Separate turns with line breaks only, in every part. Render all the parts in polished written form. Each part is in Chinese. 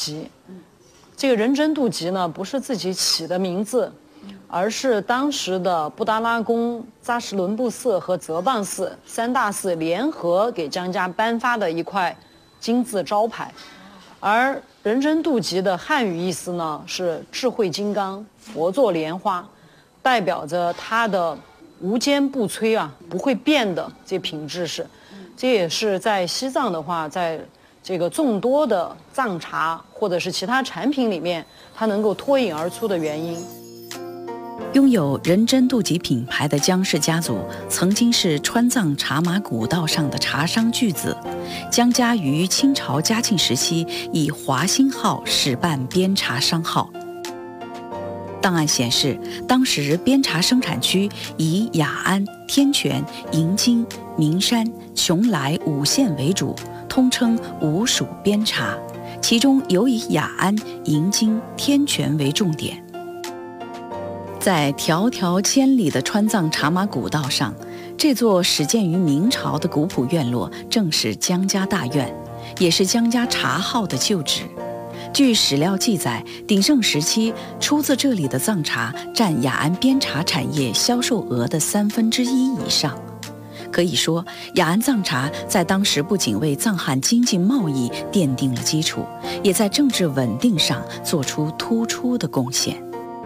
集。这个仁真度集呢，不是自己起的名字，而是当时的布达拉宫、扎什伦布寺和泽蚌寺3大寺联合给江家颁发的一块金字招牌。而仁真度集的汉语意思呢是智慧金刚、佛座莲花，代表着它的无坚不摧啊，不会变的这品质是。这也是在西藏的话，在这个众多的藏茶或者是其他产品里面，它能够脱颖而出的原因。
拥有仁真度集品牌的江氏家族，曾经是川藏茶马古道上的茶商巨子。江家于清朝嘉庆时期以华兴号始办边茶商号。档案显示，当时边茶生产区以雅安、天全、银津、名山、邛崃5县为主，通称5属边茶，其中尤以雅安、银津、天全为重点。在迢迢千里的川藏茶马古道上，这座始建于明朝的古朴院落正是江家大院，也是江家茶号的旧址。据史料记载，鼎盛时期出自这里的藏茶占雅安边茶产业销售额的1/3以上。可以说，雅安藏茶在当时不仅为藏汉经济贸易奠定了基础，也在政治稳定上做出突出的贡献。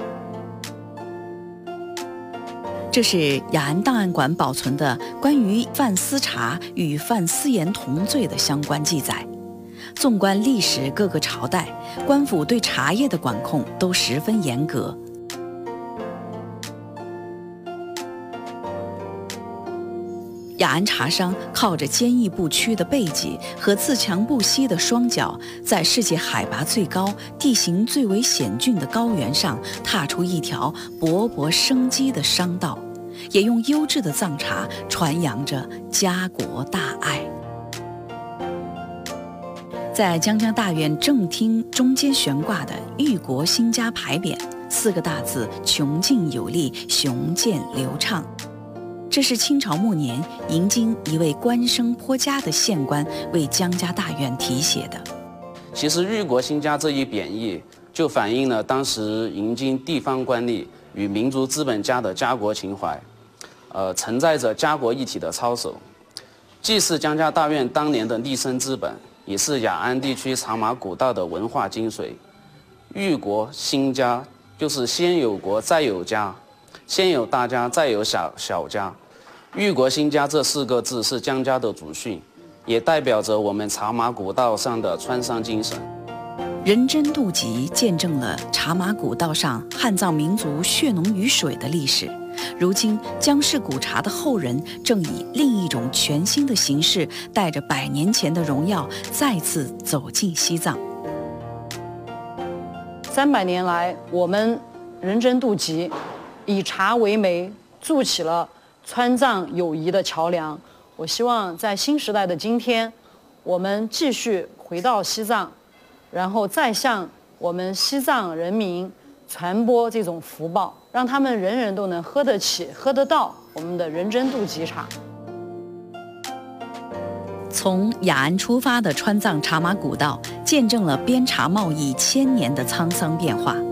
这是雅安档案馆保存的关于范思茶与范思盐同罪的相关记载。纵观历史各个朝代，官府对茶叶的管控都十分严格。雅安茶商靠着坚毅不屈的背脊和自强不息的双脚，在世界海拔最高、地形最为险峻的高原上，踏出一条勃勃生机的商道，也用优质的藏茶传扬着家国大爱。在江家大院正厅中间悬挂的“裕国兴家”牌匾，4个大字穷尽有力，雄健流畅。这是清朝末年银津一位官声颇佳的县官为江家大院题写的。
其实裕国兴家这一贬义，就反映了当时银津地方官吏与民族资本家的家国情怀，承载着家国一体的操守，既是江家大院当年的立身之本，也是雅安地区茶马古道的文化精髓。裕国兴家就是先有国再有家，先有大家再有小家。裕国兴家这4个字是江家的祖训，也代表着我们茶马古道上的川商精神。
仁真度集见证了茶马古道上汉藏民族血浓于水的历史。如今江氏古茶的后人正以另一种全新的形式，带着100年前的荣耀再次走进西藏。
300年来，我们仁真度集以茶为媒，筑起了川藏友谊的桥梁。我希望在新时代的今天，我们继续回到西藏，然后再向我们西藏人民传播这种福报，让他们人人都能喝得起、喝得到我们的仁真度集茶。
从雅安出发的川藏茶马古道，见证了边茶贸易1000年的沧桑变化。